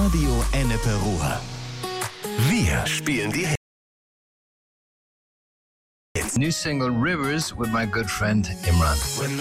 Radio Ennepe Ruhr. Wir spielen die Hits. New single Rivers with my good friend Imran.